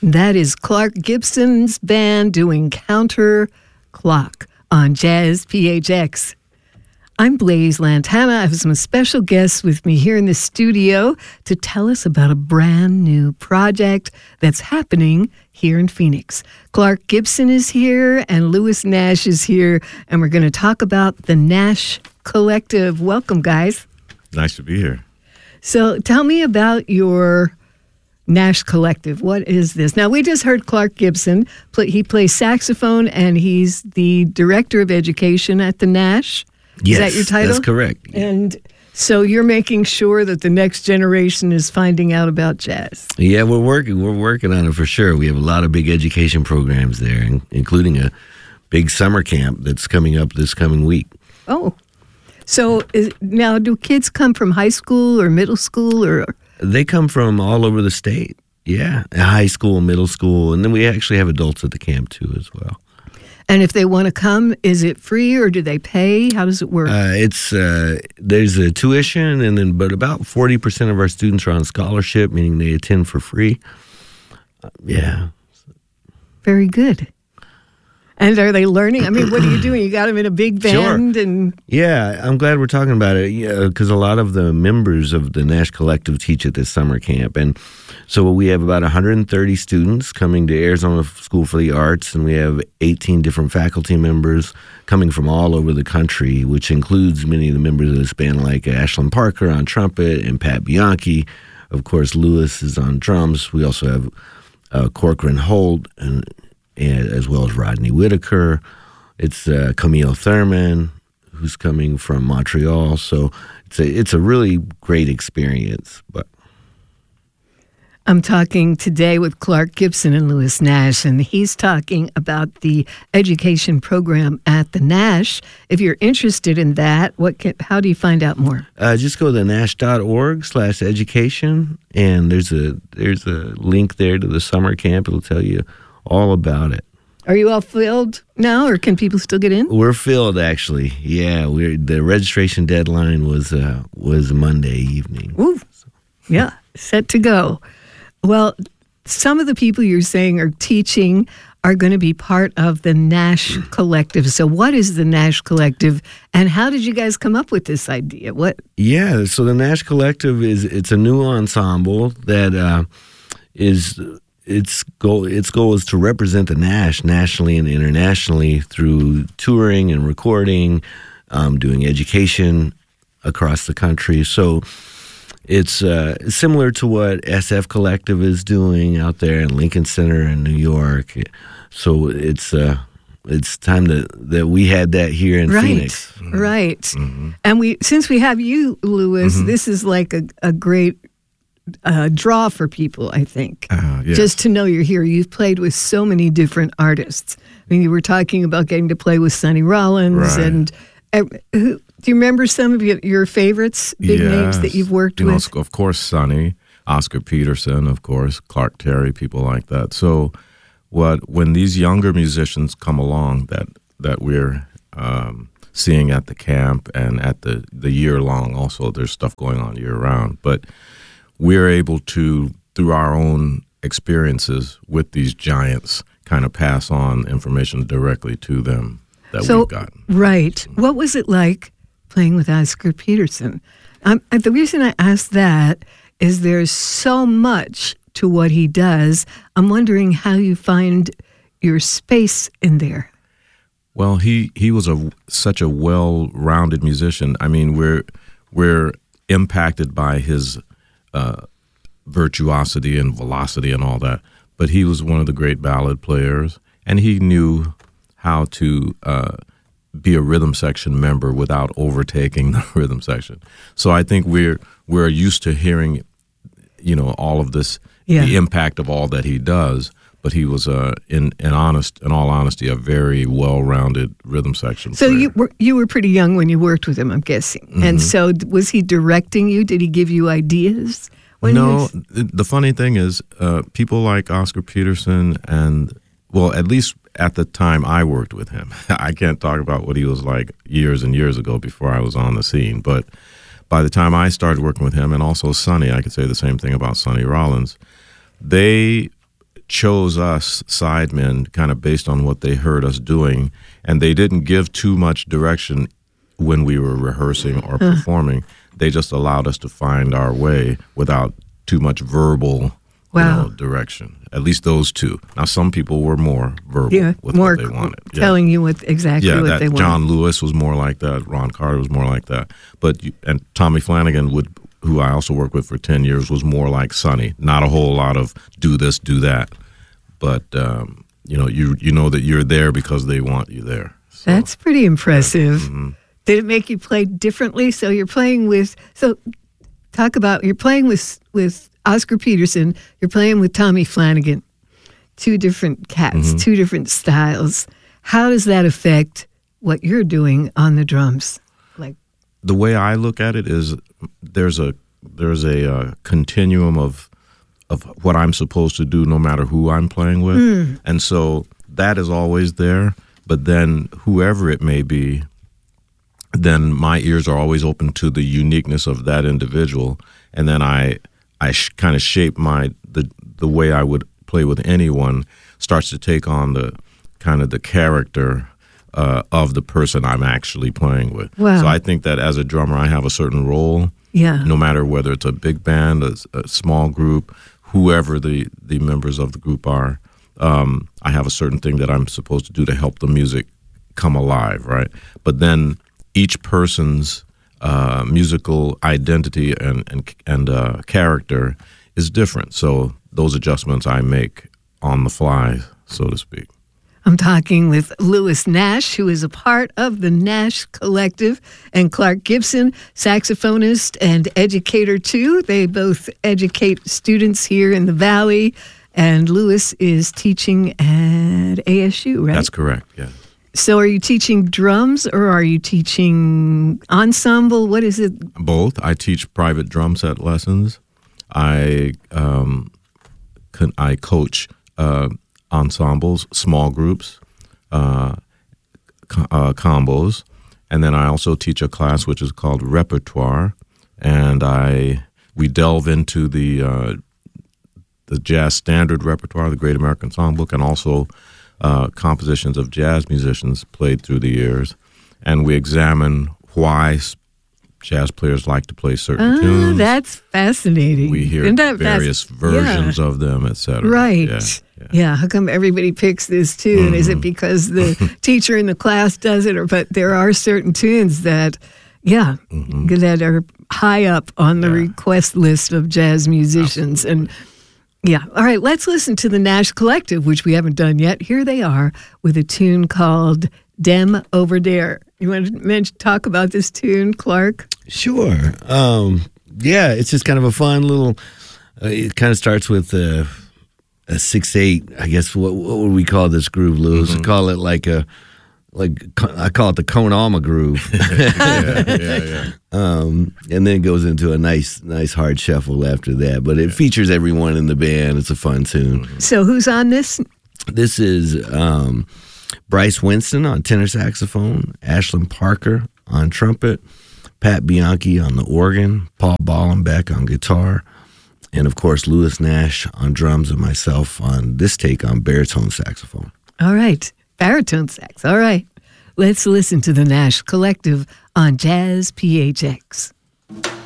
That is Clark Gibson's band doing Counter Clock on Jazz PHX. I'm Blaze Lantana. I have some special guests with me here in the studio to tell us about a brand new project that's happening here in Phoenix. Clark Gibson is here and Lewis Nash is here, and we're going to talk about the Nash Collective. Welcome, guys. Nice to be here. So tell me about your Nash Collective. What is this? Now, we just heard Clark Gibson. He plays saxophone, and he's the director of education at the Nash. Yes, is that your title? That's correct. And so you're making sure that the next generation is finding out about jazz. Yeah, we're working on it for sure. We have a lot of big education programs there, including a big summer camp that's coming up this coming week. Oh, so now do kids come from high school or middle school or? They come from all over the state. Yeah, high school, middle school, and then we actually have adults at the camp too as well. And if they want to come, is it free or do they pay? How does it work? There's a tuition, but about 40% of our students are on scholarship, meaning they attend for free. Yeah. Very good. And are they learning? I mean, what are you doing? You got them in a big band? Sure. And yeah, I'm glad we're talking about it because a lot of the members of the Nash Collective teach at this summer camp. And so we have about 130 students coming to Arizona School for the Arts, and we have 18 different faculty members coming from all over the country, which includes many of the members of this band like Ashlyn Parker on trumpet and Pat Bianchi. Of course, Lewis is on drums. We also have Corcoran Holt and as well as Rodney Whitaker. It's Camille Thurman, who's coming from Montreal. So it's a really great experience. But I'm talking today with Clark Gibson and Lewis Nash, and he's talking about the education program at the Nash. If you're interested in that, how do you find out more? Just go to nash.org/education, and there's a link there to the summer camp. It'll tell you all about it. Are you all filled now, or can people still get in? We're filled, actually. Yeah, the registration deadline was Monday evening. Ooh, yeah, set to go. Well, some of the people you're saying are teaching are going to be part of the Nash Collective. So what is the Nash Collective, and how did you guys come up with this idea? Yeah, so the Nash Collective it's a new ensemble that its goal is to represent the Nash nationally and internationally through touring and recording, doing education across the country. So it's similar to what SF Collective is doing out there in Lincoln Center in New York. So it's time that we had that here in Phoenix. Right. Mm-hmm. And since we have you, Lewis, this is like a great draw for people, I think. Yes. Just to know you're here. You've played with so many different artists. I mean, you were talking about getting to play with Sonny Rollins. Right. And do you remember some of your favorites, big names that you've worked with? Of course, Sonny, Oscar Peterson, of course, Clark Terry, people like that. So when these younger musicians come along that we're seeing at the camp and at the year-long, also there's stuff going on year-round, but we're able to, through our own experiences with these giants, kind of pass on information directly to them that we've gotten. Right. What was it like playing with Oscar Peterson? The reason I asked that is there's so much to what he does. I'm wondering how you find your space in there. Well, he was such a well-rounded musician. I mean, we're impacted by his virtuosity and velocity and all that. But he was one of the great ballad players, and he knew how to be a rhythm section member without overtaking the rhythm section. So I think we're used to hearing, all of this, the impact of all that he does. But he was, in all honesty, a very well-rounded rhythm section player. So you were pretty young when you worked with him, I'm guessing. Mm-hmm. And so was he directing you? Did he give you ideas? No, the funny thing is people like Oscar Peterson at least at the time I worked with him. I can't talk about what he was like years and years ago before I was on the scene. But by the time I started working with him, and also Sonny, I could say the same thing about Sonny Rollins, they chose us sidemen kind of based on what they heard us doing, and they didn't give too much direction when we were rehearsing or performing. They just allowed us to find our way without too much verbal direction. At least those two. Now, some people were more verbal with more what they wanted. Telling you what they wanted. John Lewis was more like that. Ron Carter was more like that. And Tommy Flanagan, who I also worked with for 10 years, was more like Sonny. Not a whole lot of do this, do that. But, you know that you're there because they want you there. So, that's pretty impressive. Mm-hmm. Did it make you play differently? So you're playing with Oscar Peterson, you're playing with Tommy Flanagan. Two different cats, two different styles. How does that affect what you're doing on the drums? Like, the way I look at it is there's a continuum of what I'm supposed to do no matter who I'm playing with. And so that is always there. But then whoever it may be, then my ears are always open to the uniqueness of that individual. And then I kind of shape the way I would play with anyone starts to take on the kind of the character of the person I'm actually playing with. Wow. So I think that as a drummer, I have a certain role. Yeah. No matter whether it's a big band, a small group, whoever the members of the group are, I have a certain thing that I'm supposed to do to help the music come alive, right? But then each person's musical identity and character is different. So those adjustments I make on the fly, so to speak. I'm talking with Louis Nash, who is a part of the Nash Collective, and Clark Gibson, saxophonist and educator too. They both educate students here in the Valley, and Louis is teaching at ASU, right? That's correct, yeah. So are you teaching drums or are you teaching ensemble? What is it? Both. I teach private drum set lessons. I coach ensembles, small groups, combos, and then I also teach a class which is called repertoire, and we delve into the jazz standard repertoire, the Great American Songbook, and also compositions of jazz musicians played through the years, and we examine why jazz players like to play certain tunes. That's fascinating. We hear various versions of them, etc. Right. Yeah. How come everybody picks this tune? Is it because the teacher in the class does it? But there are certain tunes that, that are high up on the request list of jazz musicians. Absolutely. And yeah. All right, let's listen to the Nash Collective, which we haven't done yet. Here they are with a tune called Dem Over There. You want to talk about this tune, Clark? Sure. It's just kind of a fun little, it kind of starts with a 6/8, I guess. What would we call this groove, Louis? We call it I call it the Konama groove. And then it goes into a nice hard shuffle after that. But it features everyone in the band. It's a fun tune. So who's on this? This is Bryce Winston on tenor saxophone, Ashlyn Parker on trumpet, Pat Bianchi on the organ, Paul Ballenbeck on guitar, and of course Louis Nash on drums and myself on this take on baritone saxophone. All right. Baritone sax. All right. Let's listen to the Nash Collective on Jazz PHX.